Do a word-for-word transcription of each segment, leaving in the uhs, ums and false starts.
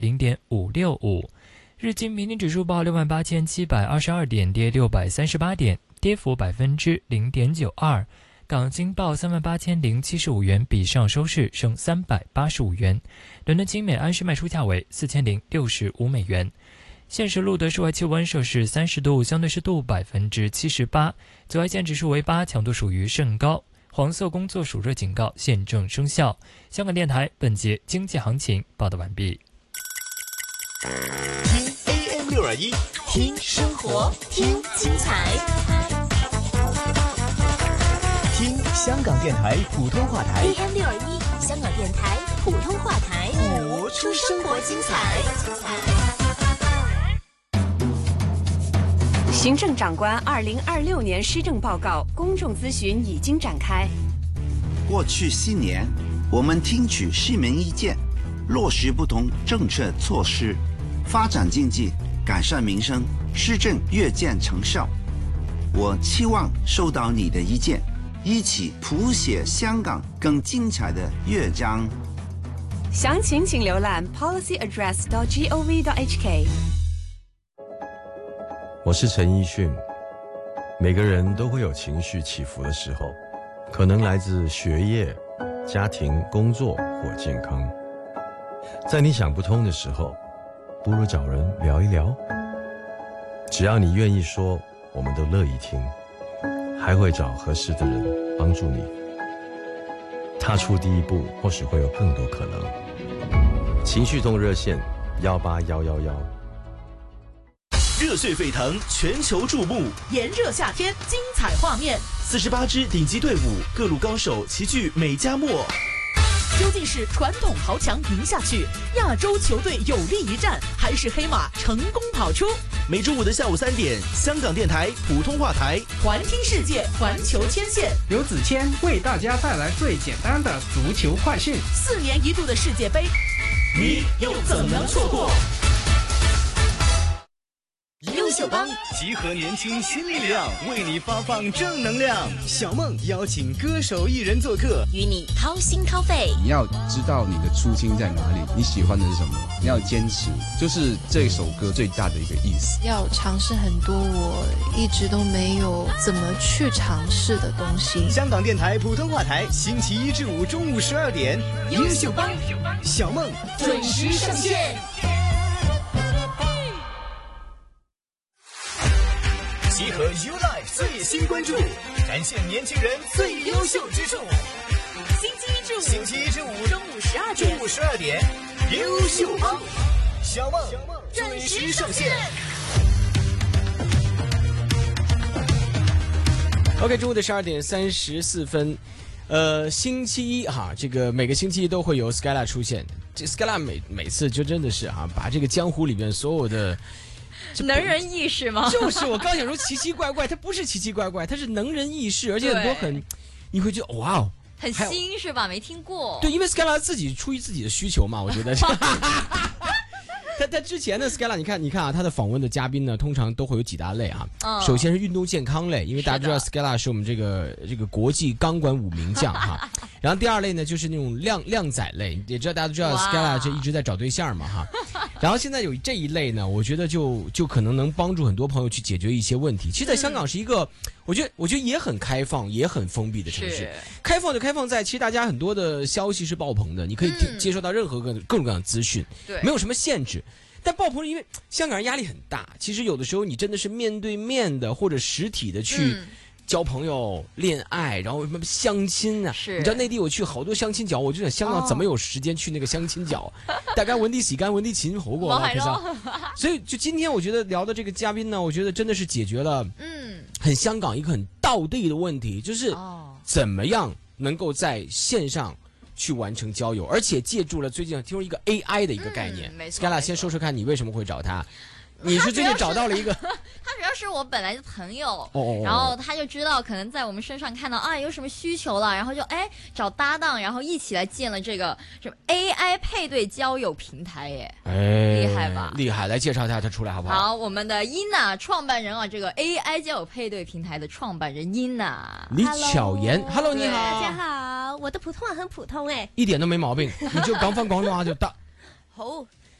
零点五六五。日经平均指数报六万八千七百二十二点，跌六百三十八点，跌幅百分之零点九二。港金报三万八千零七十五元，比上收市升三百八十五元。伦敦金每安士卖出价为四千零六十五美元。现时录得室外气温摄氏三十度，相对湿度百分之七十八，紫外线指数为八，强度属于甚高。黄色工作暑热警告现正生效。香港电台本节经济行情报道完毕。 听 A M 六二一，听生活，听精彩，听香港电台普通话台 A M 六二一，香港电台普通话台， 播出生活精彩。 行政长官二零二六年施政报告公众咨询已经展开。 过去四年，我们听取市民意见，落实不同政策措施，发展经济，改善民生，施政越见成效。我期望收到你的意见，一起谱写香港更精彩的乐章。 详情请浏览 policy address dot gov dot h k。 我是陈奕迅。每个人都会有情绪起伏的时候，可能来自学业、家庭、工作或健康。在你想不通的时候，不如找人聊一聊。只要你愿意说，我们都乐意听，还会找合适的人帮助你。踏出第一步，或许会有更多可能。情绪痛热线幺八幺幺幺。 热血沸腾，全球注目， 炎热夏天，精彩画面。 四十八支顶级队伍，各路高手齐聚美加墨。 究竟是传统豪强赢下去，亚洲球队有力一战，还是黑马成功跑出？ 每周五的下午三点，香港电台普通话台， 环听世界，环球牵线， 刘子谦为大家带来最简单的足球快讯。 四年一度的世界杯， 你又怎能错过？ 优秀帮集合年轻新力量，为你发放正能量。小梦邀请歌手艺人做客， 与你掏心掏肺。 你要知道你的初心在哪里，你喜欢的是什么，你要坚持，就是这首歌最大的一个意思。 要尝试很多我一直都没有怎么去尝试的东西。 香港电台普通话台，星期一至五中午十二点， 优秀帮小梦准时上线。 集合 U Life 最新关注，展现年轻人最优秀之处。 星期一至五， 星期一至五中午十二点， 中午十二点，优秀帮小梦准时上线。 OK， 中午的十二点三十四分，呃，星期一哈，这个每个星期都会有 Skyla 出现。这 Skyla 每每次就真的是哈，把这个江湖里面所有的。 能人异士吗？ 就是我刚想说奇奇怪怪，它不是奇奇怪怪，它是能人异士，而且很多很，你会觉得哇哦， 很新是吧？没听过。 对，因为 Skyla 自己出于自己的需求嘛，我觉得。他他之前的 Skyla， 你看你看啊，他的访问的嘉宾呢，通常都会有几大类啊。嗯、首先是运动健康类，因为大家知道 Skyla 是我们这个这个国际钢管舞名将哈。然后第二类呢，就是那种靓靓仔类，也知道大家都知道 Skyla 这一直在找对象嘛哈。然后现在有这一类呢，我觉得就就可能能帮助很多朋友去解决一些问题。其实，在香港是一个，我觉得我觉得也很开放，也很封闭的城市。开放就开放在，其实大家很多的消息是爆棚的，你可以听、嗯、接收到任何各各种各样的资讯， 对， 没有什么限制。但爆棚，因为香港人压力很大，其实有的时候你真的是面对面的或者实体的去交朋友、恋爱，然后什么相亲啊， 是你知道内地我去好多相亲角，我就想香港怎么有时间去那个相亲角？大家文地洗干文地勤好过了，可是，所以就今天我觉得聊的这个嘉宾呢，我觉得真的是解决了嗯很香港一个很道地的问题，就是怎么样能够在线上。去完成交友，而且借助了最近听说一个 A I 的一个概念。 嗯、 Skyla 先说说看你为什么会找他？你是最近找到了一个， 他主要是我本来的朋友， 哦、 然后他就知道可能在我们身上看到啊有什么需求了，然后就哎找搭档，然后一起来建了这个什么 A I 配对交友平台耶， 哎， 厉害吧？ 厉害，来介绍一下他出来好不好？ 好，我们的 Ina 创办人啊，这个 A I 交友配对平台的创办人 Ina 李巧言 ，Hello， 你好， 大家好，我的普通话很普通哎， 一点都没毛病，你就讲翻廣東話就得。 好。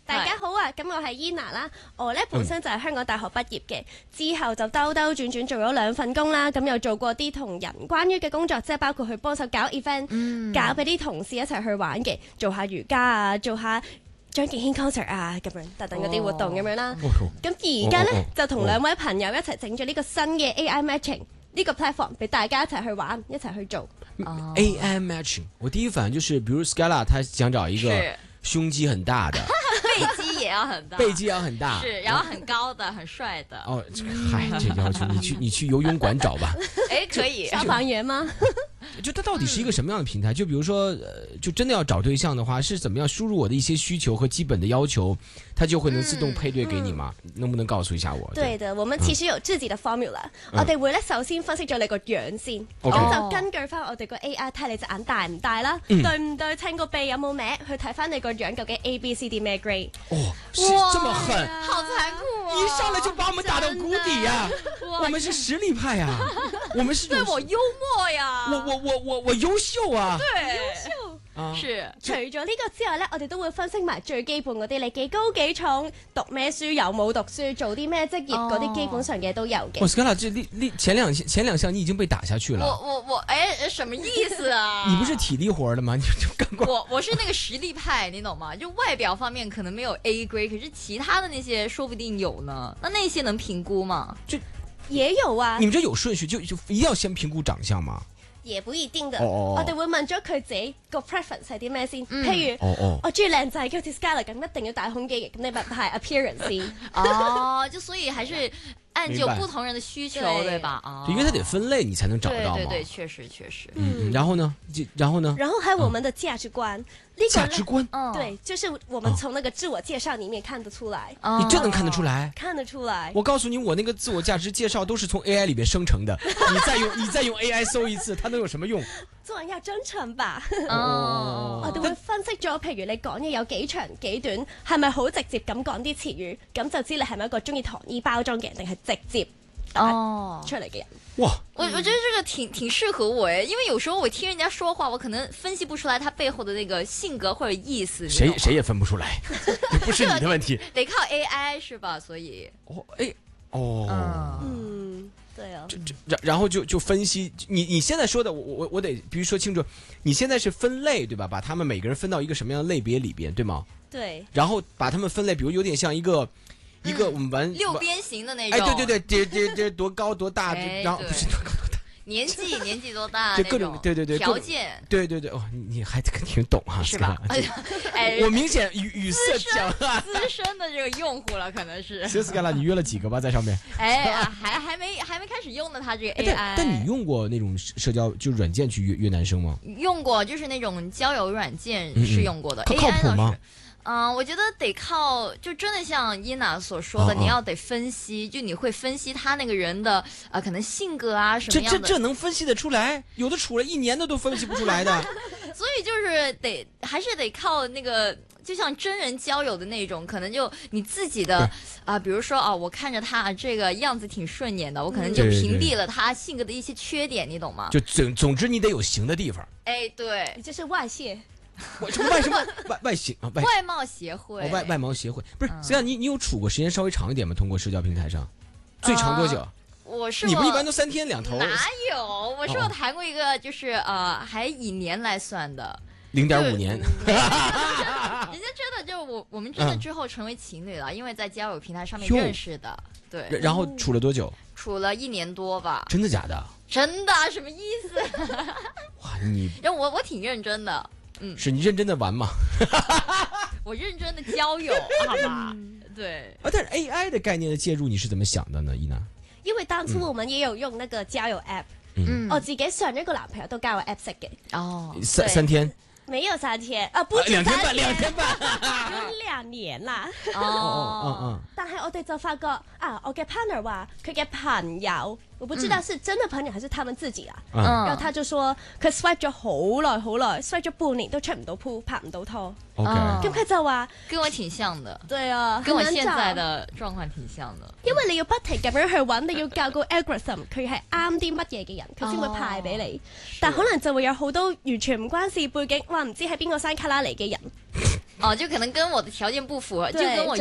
大家好啊，咁我係 Ina 啦，我咧本身就係香港大學畢業嘅，之後就兜兜轉轉做咗兩份工啦，咁又做過啲同人關於嘅工作，即係包括去幫手搞 event，、嗯、搞俾啲同事一齊去玩嘅，做下瑜伽啊，做下張敬軒 concert 啊，咁樣等等嗰啲活動咁樣啦。咁而家咧就同兩位朋友一齊整咗呢個新嘅 A I matching 呢個 platform 俾大家一齊去玩，一齊去做。 哦、A I matching， 我第一反應就是，比如 Scala， 他想找一個胸肌很大的。 背肌也要很大， 背肌要很大， 是，然後很高的，很帥的。 哦，嗨，這要求你去你去游泳館找吧。 哎，可以。 消防員嗎？ 就它到底是一個什麼樣的平台？就比如說，呃，就真的要找對象的話，是怎麼樣輸入我的一些需求和基本的要求，它就會能自動配對給你嗎？嗯、能不能告訴一下我？ 對的，我們其實有自己的 formula，、嗯、我哋會咧首先分析咗你個樣先，咁、 嗯、 就根據翻我哋個 A I 睇你隻眼大唔大啦，嗯、對唔對稱個鼻有冇歪，去睇翻你個樣究竟 A B C D 咩 grade。 哦，是這麼狠， 好殘酷啊！ 一上來就把我們打到谷底呀、啊！我們是實力派呀、啊，我們是對我幽默呀， 我我我我我優秀啊， 對， 優秀。 啊、 是除咗呢個之外咧，我哋都會分析埋最基本嗰啲，你幾高幾重，讀咩書，有冇讀書，做啲咩職業，嗰、哦、啲基本上嘅都有嘅。 我 Scala，這力力前兩前兩項你已經被打下去了。 我我我，哎，什麼意思啊？ 你不是體力活的嗎？你就幹過。 我我是那個實力派，你懂嗎？就外表方面可能沒有 A grade，可是其他的那些說不定有呢。那那些能評估嗎？ 就也有啊。 你們這有順序，就就一定要先評估長相嗎？ 也不一定的， 哦、 我哋會問咗佢自己個 preference 係啲咩先， 嗯、 譬如、 哦哦、 我中意靚仔，好似 Scala 咁，一定要大胸肌嘅，咁你咪排 appearance 先。 哦，就所以還是按照不同人的需求，對，對吧？啊、哦， 因為它得分類，你才能找到嘛。 對對對，確實確實。 嗯，然後呢？然後呢？ 然後還有我們的價值觀。嗯這個、 價值觀， 對，就是我們從那個自我介紹裡面看得出來。 哦、你這能看得出來？ 看得出來。 我告訴你，我那個自我價值介紹都是從 A I 裡邊生成的。你再用，你再用 A I 搜一次，它能有什麼用？ 做人要真誠吧。 哦。 我哋會分析咗，譬如你講嘢有幾長幾短，係咪好直接咁講啲詞語，咁就知你係咪一個中意糖衣包裝嘅人，定係直接哦出嚟嘅人。 哇， 我我覺得這個挺挺適合我誒，因為有時候我聽人家說話，我可能分析不出來他背後的那個性格或者意思。 誰誰也分不出來，不是你的問題。 得靠 A I 是吧？所以哦，哎，哦， 嗯，對啊。 然然後就就分析你你現在說的，我我我得必須說清楚，你現在是分類對吧？把他們每個人分到一個什麼樣的類別裡邊，對嗎？ 對。然後把他們分類，比如有點像一個。一個我們玩、嗯、 六邊形的那種， 哎，對對對，這這這多高多大， 哎、 然後不是多高多大， 年紀年紀多大， 就各種對對對條件， 對對對，哦，你還挺懂啊， 是吧？ 哎，我明顯語語塞講啊， 資深的這個用戶了，可能是。 Scala，你約了幾個吧，在上面？ 哎，還還沒還沒開始用呢，他這個 A I。 但但你用過那種社交就軟件去約約男生嗎？ 用過，就是那種交友軟件是用過的。 靠靠譜嗎？ 嗯、呃，我覺得得靠，就真的像伊娜所說的，哦哦你要得分析，就你會分析他那個人的，呃，可能性格啊什麼樣的。 這這這能分析得出來？有的處了一年的都分析不出來的。 所以就是得，還是得靠那個，就像真人交友的那種，可能就你自己的啊、呃，比如說啊，我看着他這個樣子挺順眼的，我可能就屏蔽了他性格的一些缺點，你懂嗎？ 就總總之你得有型的地方。 哎，對， 你這是外泄。 外什麼外什麼外外形啊外外貌協會、 哦、外外貌協會不是，雖然、嗯、你你有處過時間稍微長一點嗎？通過社交平台上，最長多久？呃、我是我你不一般都三天兩頭？ 哪有？我是有談過一個，就是呃，還以年來算的， 零點五年。 人家真的就我我們真的之後成為情侶了，嗯、因為在交友平台上面認識的。對。 然後處了多久？ 處了一年多吧。 真的假的？ 真的，什麼意思？ 哇，你。 然後我我挺認真的。嗯， 是你認真的玩嗎？ 我認真的交友，好吧？對。啊， 但是 A I 的概念的介入，你是怎麼想的呢，伊娜？ 因為當初我們也有用那個交友 app， 嗯， 我自己上一個男朋友都交友 app 識嘅。 哦， 三三天。 沒有三天啊，不止兩天半，兩天半， 兩年啦。 哦哦哦。 但係我哋就發覺啊，我嘅 partner 話佢嘅朋友，我不知道是真的朋友還是他們自己啊。嗯。然後他就說佢 swipe 咗好耐好耐 ，swipe 咗半年都出唔到鋪，拍唔到拖。 OK。 咁佢就話跟我挺像的。 對啊， 跟我現在的狀況挺像的。 因為你要不停咁樣去揾，你要教個 algorithm，佢係啱啲乜嘢嘅人，佢先會派俾你。但可能就會有好多完全唔關事背景，哇唔知喺邊個山卡拉嚟嘅人， 哦，就可能跟我的条件不符合，就对跟我